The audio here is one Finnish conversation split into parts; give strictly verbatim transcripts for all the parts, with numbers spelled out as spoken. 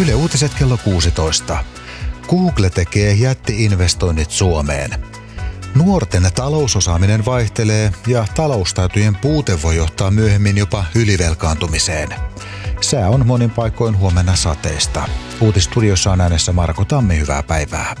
Yle Uutiset kello kuusitoista. Google tekee jätti-investoinnit Suomeen. Nuorten talousosaaminen vaihtelee ja taloustaitojen puute voi johtaa myöhemmin jopa ylivelkaantumiseen. Sää on monin paikoin huomenna sateista. Uutistuudiossa on äänessä Marko Tammi, hyvää päivää.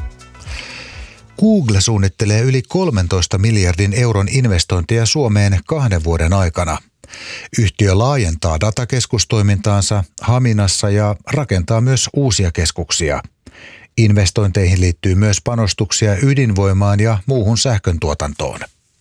Google suunnittelee yli kolmentoista miljardin euron investointeja Suomeen kahden vuoden aikana. Yhtiö laajentaa datakeskustoimintaansa Haminassa ja rakentaa myös uusia keskuksia. Investointeihin liittyy myös panostuksia ydinvoimaan ja muuhun sähköntuotantoon.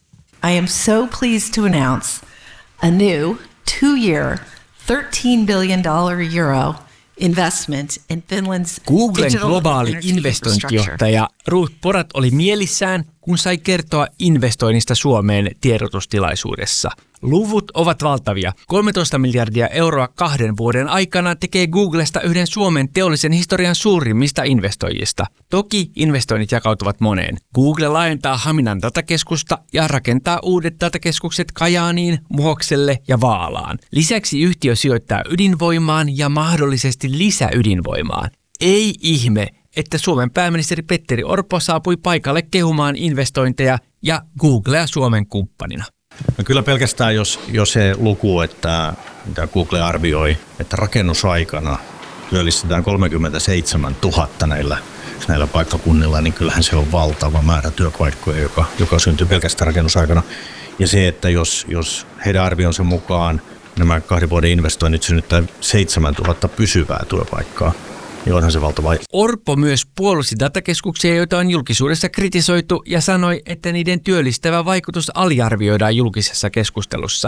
I am so pleased to announce a new two-year, thirteen billion dollars euro investment in Finland's Googlen digital globaali energy investointijohtaja Ruth Porat oli mielissään, kun sai kertoa investoinnista Suomeen tiedotustilaisuudessa. Luvut ovat valtavia. kolmetoista miljardia euroa kahden vuoden aikana tekee Googlesta yhden Suomen teollisen historian suurimmista investoijista. Toki investoinnit jakautuvat moneen. Google laajentaa Haminan datakeskusta ja rakentaa uudet datakeskukset Kajaaniin, Muhokselle ja Vaalaan. Lisäksi yhtiö sijoittaa ydinvoimaan ja mahdollisesti lisäydinvoimaan. Ei ihme, että Suomen pääministeri Petteri Orpo saapui paikalle kehumaan investointeja ja Googlea Suomen kumppanina. No kyllä pelkästään, jos, jos se luku, että mitä Google arvioi, että rakennusaikana työllistetään kolmekymmentäseitsemäntuhatta näillä, näillä paikkakunnilla, niin kyllähän se on valtava määrä työpaikkoja, joka, joka syntyy pelkästään rakennusaikana. Ja se, että jos, jos heidän arvionsa mukaan nämä kahden vuoden investoinnit synnyttää seitsemäntuhatta pysyvää työpaikkaa, niin onhan se valtava. Orpo myös puolusti datakeskuksia, joita on julkisuudessa kritisoitu, ja sanoi, että niiden työllistävä vaikutus aliarvioidaan julkisessa keskustelussa.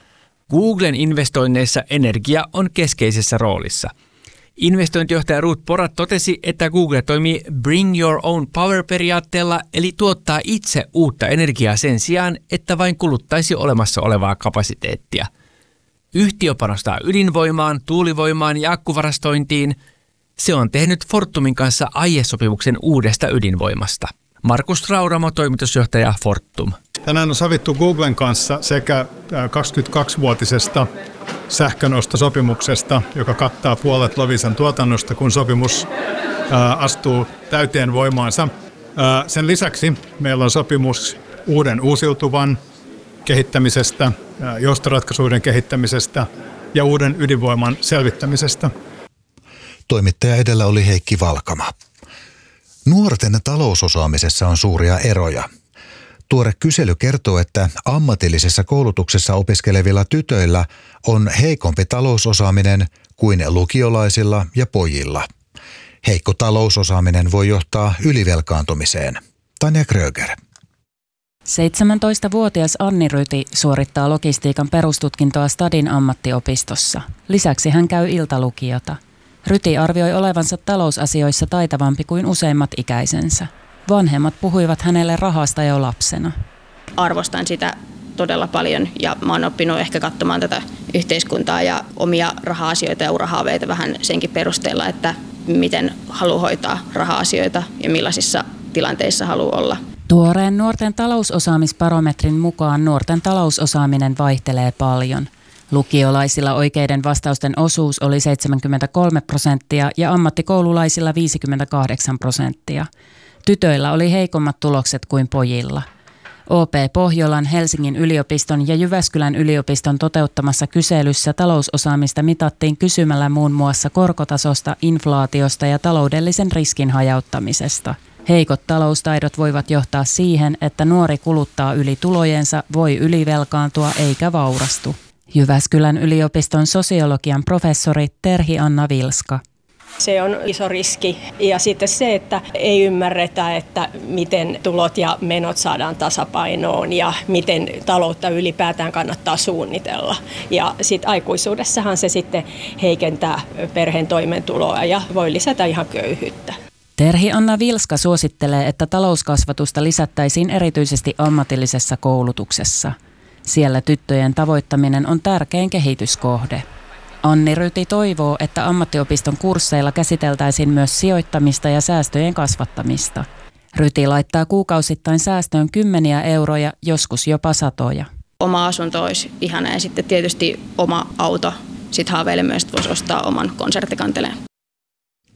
Googlen investoinneissa energia on keskeisessä roolissa. Investointijohtaja Ruth Porat totesi, että Google toimii Bring Your Own Power-periaatteella, eli tuottaa itse uutta energiaa sen sijaan, että vain kuluttaisi olemassa olevaa kapasiteettia. Yhtiö panostaa ydinvoimaan, tuulivoimaan ja akkuvarastointiin. Se on tehnyt Fortumin kanssa aiesopimuksen uudesta ydinvoimasta. Markus Rauramo, toimitusjohtaja Fortum. Tänään on sovittu Googlen kanssa sekä kaksikymmentäkaksivuotisesta sähkönostosopimuksesta, joka kattaa puolet Loviisan tuotannosta, kun sopimus astuu täyteen voimaansa. Sen lisäksi meillä on sopimus uuden uusiutuvan kehittämisestä, joustoratkaisuiden kehittämisestä ja uuden ydinvoiman selvittämisestä. Toimittaja edellä oli Heikki Valkama. Nuorten talousosaamisessa on suuria eroja. Tuore kysely kertoo, että ammatillisessa koulutuksessa opiskelevilla tytöillä on heikompi talousosaaminen kuin lukiolaisilla ja pojilla. Heikko talousosaaminen voi johtaa ylivelkaantumiseen. Tanja Kröger. seitsemäntoistavuotias Anni Ryti suorittaa logistiikan perustutkintoa Stadin ammattiopistossa. Lisäksi hän käy iltalukiota. Ryti arvioi olevansa talousasioissa taitavampi kuin useimmat ikäisensä. Vanhemmat puhuivat hänelle rahasta jo lapsena. Arvostan sitä todella paljon ja mä oon oppinut ehkä katsomaan tätä yhteiskuntaa ja omia raha-asioita ja urahaaveita vähän senkin perusteella, että miten haluaa hoitaa raha-asioita ja millaisissa tilanteissa haluaa olla. Tuoreen nuorten talousosaamisbarometrin mukaan nuorten talousosaaminen vaihtelee paljon. Lukiolaisilla oikeiden vastausten osuus oli seitsemänkymmentäkolme prosenttia ja ammattikoululaisilla viisikymmentäkahdeksan prosenttia. Tytöillä oli heikommat tulokset kuin pojilla. O P Pohjolan, Helsingin yliopiston ja Jyväskylän yliopiston toteuttamassa kyselyssä talousosaamista mitattiin kysymällä muun muassa korkotasosta, inflaatiosta ja taloudellisen riskin hajauttamisesta. Heikot taloustaidot voivat johtaa siihen, että nuori kuluttaa yli tulojensa, voi ylivelkaantua eikä vaurastu. Jyväskylän yliopiston sosiologian professori Terhi-Anna Vilska. Se on iso riski ja sitten se, että ei ymmärretä, että miten tulot ja menot saadaan tasapainoon ja miten taloutta ylipäätään kannattaa suunnitella. Ja sitten aikuisuudessahan se sitten heikentää perheen toimeentuloa ja voi lisätä ihan köyhyyttä. Terhi-Anna Vilska suosittelee, että talouskasvatusta lisättäisiin erityisesti ammatillisessa koulutuksessa. Siellä tyttöjen tavoittaminen on tärkein kehityskohde. Anni Ryti toivoo, että ammattiopiston kursseilla käsiteltäisiin myös sijoittamista ja säästöjen kasvattamista. Ryti laittaa kuukausittain säästöön kymmeniä euroja, joskus jopa satoja. Oma asunto olisi ihana ja sitten tietysti oma auto. Sitten haaveilen myös, että voisi ostaa oman konserttikanteleen.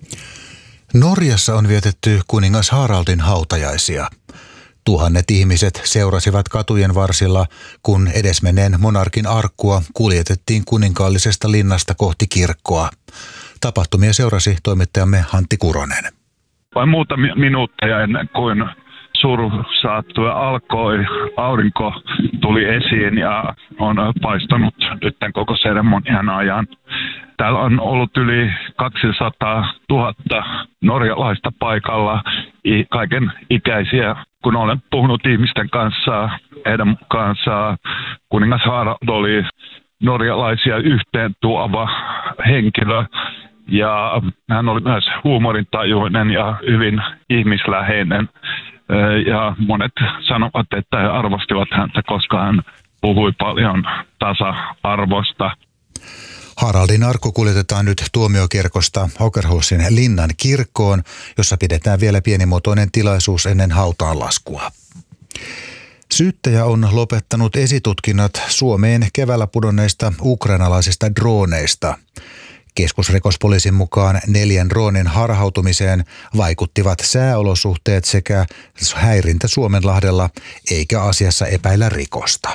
Norjassa on vietetty kuningas Haraldin hautajaisia. Tuhannet ihmiset seurasivat katujen varsilla, kun edesmenneen monarkin arkkua kuljetettiin kuninkaallisesta linnasta kohti kirkkoa. Tapahtumia seurasi toimittajamme Antti Kuronen. Vain muutamia minuutteja ennen kuin surusaattue alkoi, aurinko tuli esiin ja on paistanut nyt koko seremonian ajan. Täällä on ollut yli kaksisataatuhatta norjalaista paikalla, kaiken ikäisiä. Kun olen puhunut ihmisten kanssa, heidän mukaansa kuningas Harald oli norjalaisia yhteen tuova henkilö. Ja hän oli myös huumorintajuinen ja hyvin ihmisläheinen. Ja monet sanovat, että he arvostivat häntä, koska hän puhui paljon tasa-arvosta. Haraldin arkku kuljetetaan nyt tuomiokirkosta Åkerhusin linnan kirkkoon, jossa pidetään vielä pienimuotoinen tilaisuus ennen hautaanlaskua. Syyttäjä on lopettanut esitutkinnat Suomeen keväällä pudonneista ukrainalaisista drooneista. Keskusrikospoliisin mukaan neljän droonin harhautumiseen vaikuttivat sääolosuhteet sekä häirintä Suomenlahdella, eikä asiassa epäillä rikosta.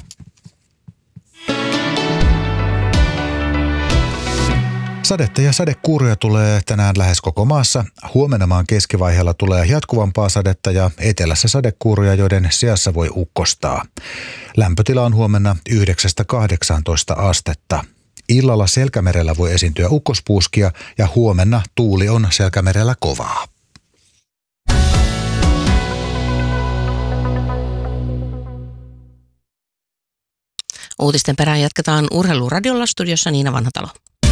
Sadetta ja sadekuuroja tulee tänään lähes koko maassa. Huomenna maan keskivaiheella tulee jatkuvampaa sadetta ja etelässä sadekuuroja, joiden seassa voi ukkostaa. Lämpötila on huomenna yhdeksästä kahdeksaantoista astetta. Illalla Selkämerellä voi esiintyä ukkospuuskia ja huomenna tuuli on Selkämerellä kovaa. Uutisten perään jatketaan Urheiluradiolla, studiossa Niina Vanhatalo.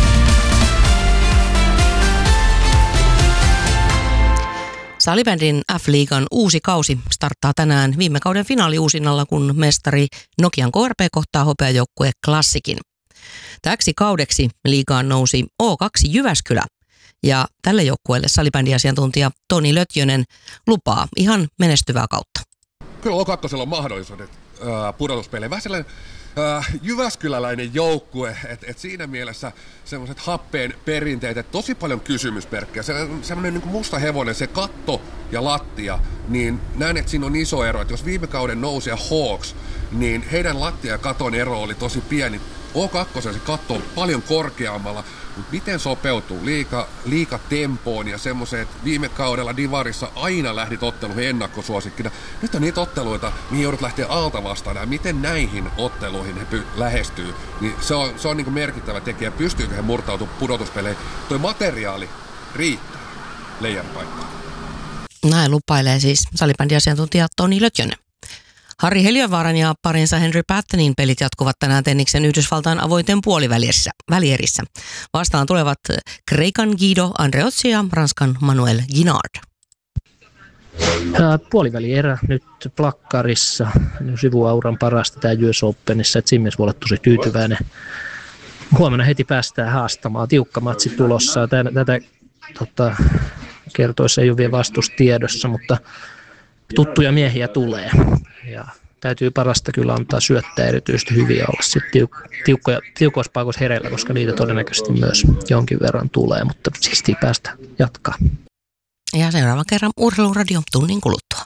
Salibändin F-liigan uusi kausi starttaa tänään viime kauden finaaliuusinnalla, kun mestari Nokian K R P kohtaa hopeajoukkue Klassikin. Täksi kaudeksi liigaan nousi O kaksi Jyväskylä ja tälle joukkueelle salibändiasiantuntija Toni Lötjönen lupaa ihan menestyvää kautta. Kyllä O kaksi on mahdollisuudet äh, pudotuspeleihin. Vähän sellainen äh, jyväskyläläinen joukkue, että et siinä mielessä semmoiset happeen perinteet, että tosi paljon kysymysmerkkejä. Se, semmoinen niin kuin musta hevonen, se katto ja lattia, niin näen, että siinä on iso ero. Että jos viime kauden nousi Hawks, niin heidän lattia ja katon ero oli tosi pieni. O kaksi se katto on paljon korkeammalla, mutta miten sopeutuu liika, liika tempoon ja semmoiseen, että viime kaudella Divarissa aina lähdit otteluihin ennakkosuosikkina. Nyt on niitä otteluita, mihin joudut lähteä alta vastaan, ja miten näihin otteluihin he py- lähestyy, niin se on, se on niin kuin merkittävä tekijä. Pystyykö he murtautumaan pudotuspeleihin? Tuo materiaali riittää leijaripaikkaan. Näin lupailee siis salibändiasiantuntija Toni Lötjönen. Harri Heliövaaran ja parinsa Henry Pattonin pelit jatkuvat tänään Tenniksen Yhdysvaltain avointen puolivälierissä. Vastaan tulevat Kreikan Guido Andreozzi ja Ranskan Manuel Guinard. Puolivälierä nyt plakkarissa. Sivuauran parasta tämä U S Openissa, että siinä mielessä voi olla tosi tyytyväinen. Huomenna heti päästään haastamaan. Tiukka matsi tulossa. Tätä tota, kertoissa ei ole vielä vastus tiedossa, mutta tuttuja miehiä tulee. Ja täytyy parasta kyllä antaa syöttää erityisesti hyviä olla sitten tiukkoja, tiukoissa paikoissa hereillä, koska niitä todennäköisesti myös jonkin verran tulee, mutta siistiä päästä jatkaa. Ja seuraavan kerran Urheiluradio tunnin kuluttua.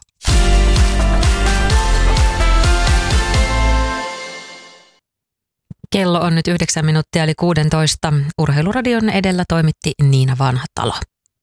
Kello on nyt yhdeksän minuuttia eli kuusitoista. Urheiluradion edellä toimitti Niina Vanhatalo.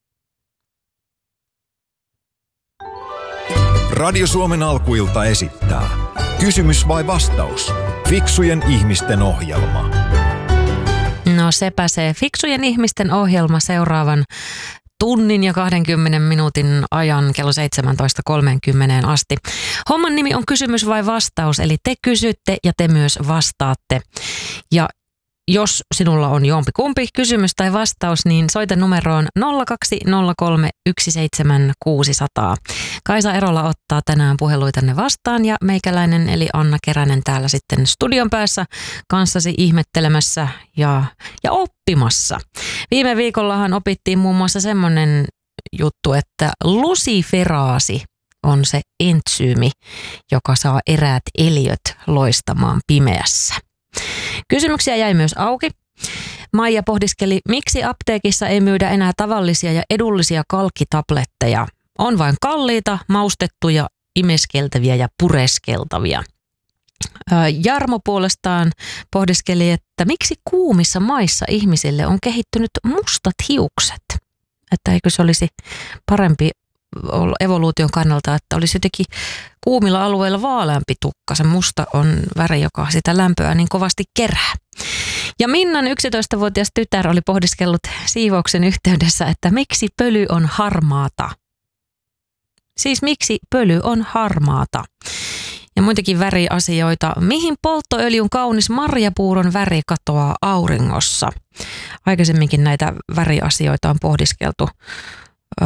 Radio Suomen alkuilta esittää. Kysymys vai vastaus? Fiksujen ihmisten ohjelma. No sepä se. Fiksujen ihmisten ohjelma seuraavan tunnin ja kahdenkymmenen minuutin ajan kello seitsemäntoista kolmekymmentä asti. Homman nimi on kysymys vai vastaus, eli te kysytte ja te myös vastaatte. Ja jos sinulla on jompi kumpi kysymys tai vastaus, niin soita numeroon nolla kaksi nolla kolme yksi seitsemän kuusi nolla nolla. Kaisa Erola ottaa tänään puheluitanne vastaan ja meikäläinen eli Anna Keränen täällä sitten studion päässä kanssasi ihmettelemässä ja, ja oppimassa. Viime viikollahan opittiin muun muassa semmoinen juttu, että lusiferaasi on se entsyymi, joka saa eräät eliöt loistamaan pimeässä. Kysymyksiä jäi myös auki. Maija pohdiskeli, miksi apteekissa ei myydä enää tavallisia ja edullisia kalkkitabletteja. On vain kalliita, maustettuja, imeskeltäviä ja pureskeltavia. Jarmo puolestaan pohdiskeli, että miksi kuumissa maissa ihmisille on kehittynyt mustat hiukset. Että eikö se olisi parempi evoluution kannalta, että olisi jotenkin kuumilla alueilla vaaleampi tukka. Se musta on väri, joka sitä lämpöä niin kovasti kerää. Ja Minnan yksitoistavuotias tytär oli pohdiskellut siivouksen yhteydessä, että miksi pöly on harmaata. Siis miksi pöly on harmaata. Ja muitakin väriasioita. Mihin polttoöljyn kaunis marjapuuron väri katoaa auringossa? Aikaisemminkin näitä väriasioita on pohdiskeltu. Öö,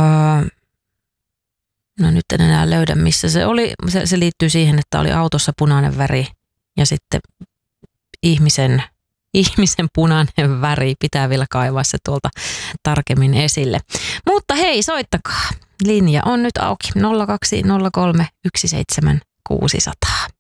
no nyt en enää löydä, missä se oli. Se, se liittyy siihen, että oli autossa punainen väri ja sitten ihmisen, ihmisen punainen väri. Pitää vielä kaivaa se tuolta tarkemmin esille. Mutta hei, soittakaa. Linja on nyt auki. nolla kaksi nolla kolme yksi seitsemän kuusi nolla nolla.